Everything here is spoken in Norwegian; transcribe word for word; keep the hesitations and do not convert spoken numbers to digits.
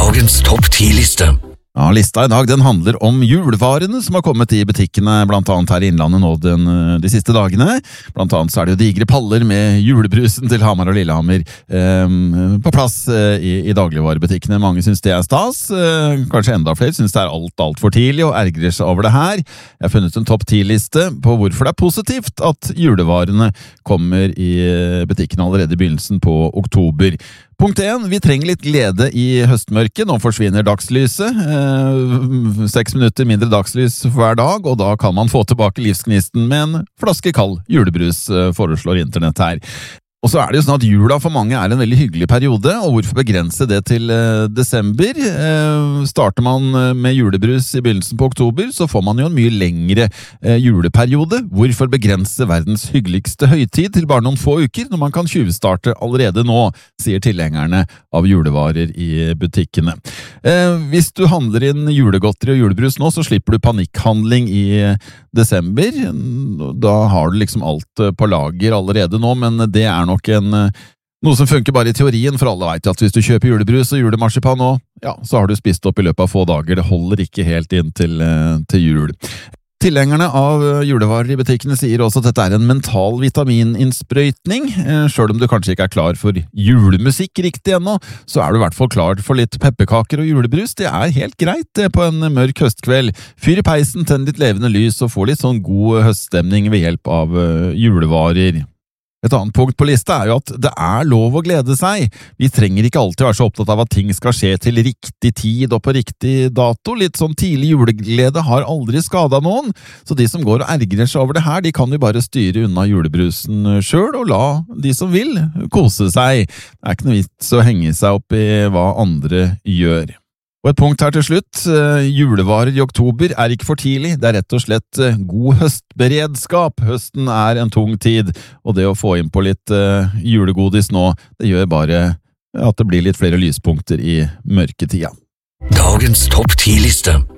Dagens topp ti-liste. Ja, lista i dag den handler om julevarene som har kommet i butikkene, blant annet her i Innlandet nå den, de siste dagene. Blant annet så er det jo digre paller med julebrusen til Hamar og Lillehammer eh, på plass eh, i, i dagligvarebutikkene. Mange synes det er stas, eh, kanskje enda flere synes det er alt, alt for tidlig og ergrer seg over det her. Jeg har funnet en topp ti-liste på hvorfor det er positivt at julevarene kommer i butikkene allerede i begynnelsen på oktober. Punkt én, vi trenger litt glede i høstmørket. Nå forsvinner dagslyset. Eh, seks minutter mindre dagslys hver dag, og da kan man få tilbake livsgnisten med en flaske kald julebrus, eh, foreslår internett her. Og så er det jo sånn at jula for mange er en veldig hyggelig periode, og hvorfor begrense det til eh, desember? Eh, starter man med julebrus i begynnelsen på oktober, så får man jo en mye lengre eh, juleperiode. Hvorfor begrense verdens hyggeligste høytid til bare noen få uker, når man kan tjuvstarte allerede nå, sier tilhengerne av julevarer i butikkene. Eh, hvis du handler inn julegodteri og julebrus nå, så slipper du panikkhandling i desember. Da har du liksom alt på lager allerede nå, men det er nok en, noe som funker bare i teorien, for alle vet at hvis du kjøper julebrus og julemarsipan nå, ja, så har du spist opp i løpet av få dager. Det holder ikke helt inn til, til jul. Tilhengerne av julevarer i butikkene sier også at dette er en mental vitamininnsprøytning. Selv om du kanskje ikke er klar for julemusikk riktig ennå, så er du i hvert fall klar for litt pepperkaker og julebrus. Det er helt greit det på en mørk høstkveld. Fyr i peisen, tenn litt levende lys og få litt sånn god høststemning ved hjelp av julevarer. Et annet punkt på lista er jo at det er lov å glede seg. Vi trenger ikke alltid være så opptatt av at ting skal skje til riktig tid og på riktig dato. Litt sånn tidlig juleglede har aldri skadet noen, så de som går og ergrer seg over det her, de kan jo bare styre unna julebrusen selv og la de som vil kose seg. Det er ikke noe vits å henge seg opp i hva andre gjør. Og et punkt her til slutt, julevarer i oktober er ikke for tidlig, det er rett og slett god høstberedskap. Høsten er en tung tid, og det å få inn på litt julegodis nå, det gjør bare at det blir litt flere lyspunkter i mørketida. Dagens topp ti-liste.